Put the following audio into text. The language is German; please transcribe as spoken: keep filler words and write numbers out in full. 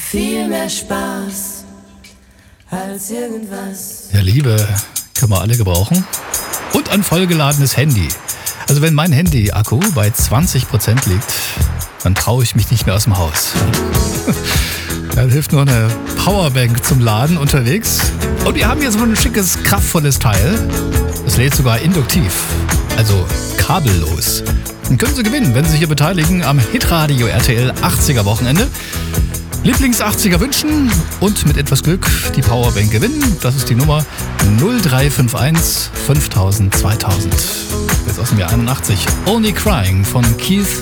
viel mehr Spaß als irgendwas. Ja, Liebe können wir alle gebrauchen. Und ein vollgeladenes Handy. Also wenn mein Handy-Akku bei zwanzig Prozent liegt, dann traue ich mich nicht mehr aus dem Haus. Dann hilft nur eine Powerbank zum Laden unterwegs. Und wir haben hier so ein schickes, kraftvolles Teil. Das lädt sogar induktiv, also kabellos. Und können Sie gewinnen, wenn Sie sich hier beteiligen am Hitradio R T L achtziger Wochenende. Lieblings-achtziger wünschen und mit etwas Glück die Powerbank gewinnen. Das ist die Nummer null drei fünf eins fünftausend zweitausend. Jetzt aus dem Jahr einundachtzig. Only Crying von Keith